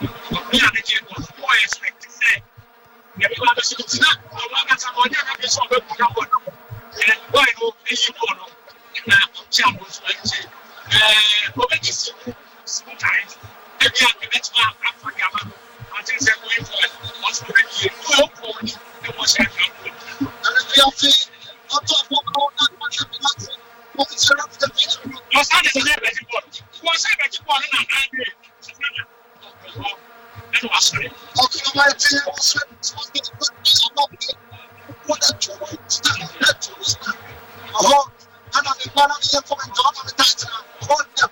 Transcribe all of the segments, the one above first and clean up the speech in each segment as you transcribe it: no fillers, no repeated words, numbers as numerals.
We are the people who are expected to say, everyone is not. I want to know that it's all about the and why no, you know, in the chambers, sometimes, every next month, Africa, until they're going for it, what's already a good point, it was happening. And we are saying, on top of all that, what you your son is a little bit important. Was I bet you want to and was it? Okay, my dear, was what a joy. Oh, and I'm the one of the information on the title. Hold the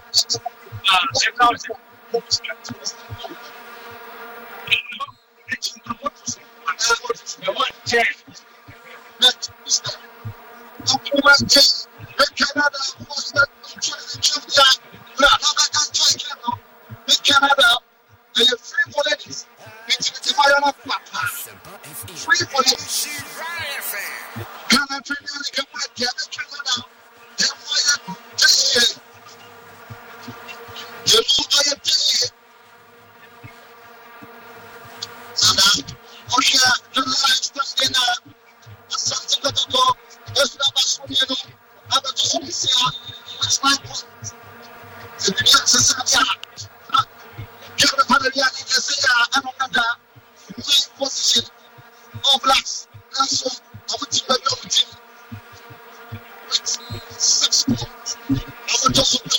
Canada, they are free for ladies. It's the fire of free for ladies. Canada, can work together, Canada. They fire this year. You know, I am this year. And Osha, the last in a something to go. There's not much for you. I'm a just what's my point? The exercise. Position of blacks, and so I would take a team with 6 points. I would just put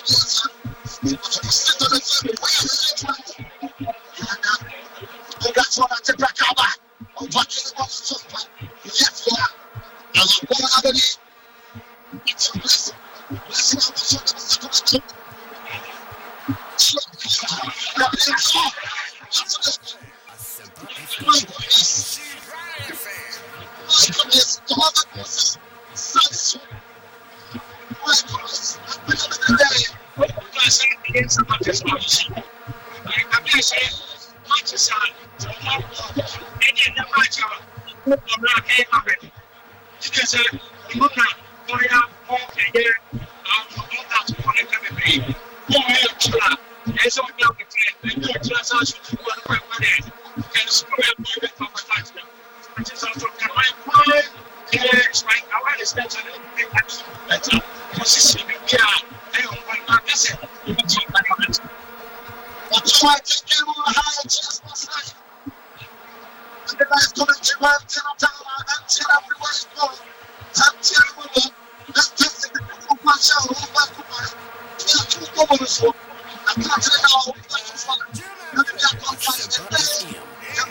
and that's what I take back out. I'm watching the super. Yes, yeah. I love one other day. It's a blessing. Blessing of the second. My goodness, successful. My goodness, another day. I say against the matches. I say, matches are any of the match of black hair already. It is a look at Korea, okay, all that's what it can be. As of now, the transaction to one way. And square movement of a factor, which is also right. Right, our extension is better position here. I don't want to miss it. But try to get on a higher chance last night. And the guy's coming to my town until everywhere is going. Until we will, let's just take the one shot over back. Yeah, 2 goals. I can't tell you how it's fun. And then I can't find it.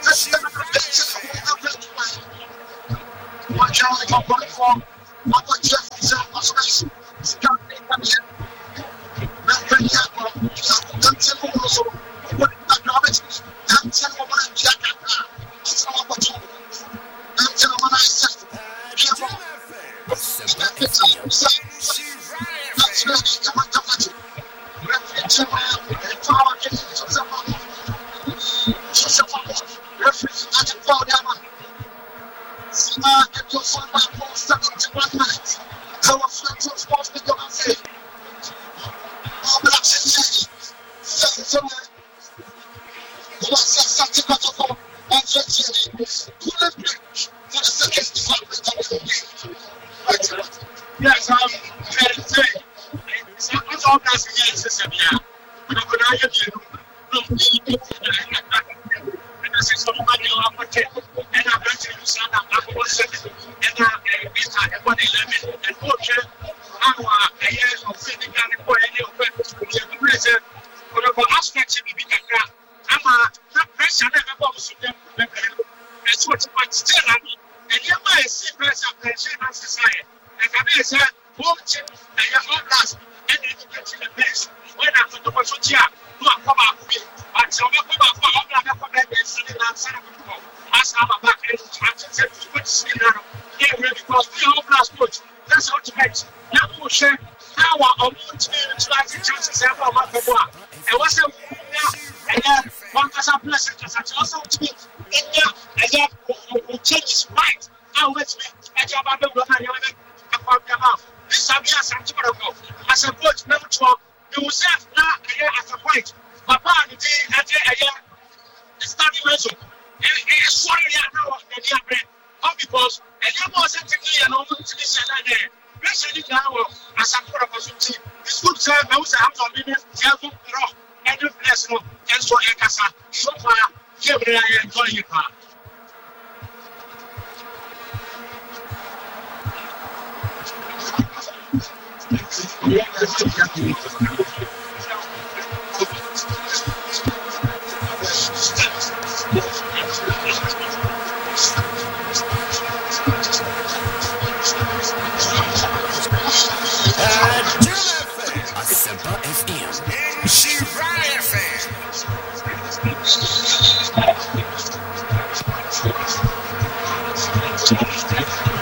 What Charlie got back from, what got Jeff himself was racing. He's got me coming in. Nothing yet, but don't tell me also. What economics, don't tell me what I'm checking now. That's not what I'm doing. Don't tell me what I said. Careful. That's really the one to let you. Referee to my power games. Referee, I can fall down. Sima, get your son back for 71 minutes. How a friend was supposed to go and say, oh, blacks and ladies, so, what's that something got to go? And just couldn't reach for the second department of the game. Yes, I'm saying, it's all that's the yes, system here. But I'm going to give you. And somebody on the table, and I'm going to use that. I'm going to say, and I'm going to 11 and okay. I'm a year of sitting down and put any offense to the prison. But about aspects of the I'm a pressure never goes to them. That's what's still happening. And you might see pressure and society. And I say, home chip, and your home last, and you get to the best. When I'm going to go to jail, no, come out with me. But so I'm going to go back and sit in outside of the home. As I'm back and I'm saying, what's in there? Yeah, because we all last coach. That's what you make. Now, we'll share how our own team is like to chances have a month of work. And what's the and then one person blessing to such also to me. In there, and then we'll change his mind. Now, let's make a job of the work and you'll make a part of mouth. This is some tomorrow. As a coach, never talk. You will say, now, as a point. Papa, the day, was actually an almost to this day. Basically, now, as a part of a city, this good sir, those have on minutes, Jago, and the blessing, and so Ekasa, so far, Gabriel, and Toyipa.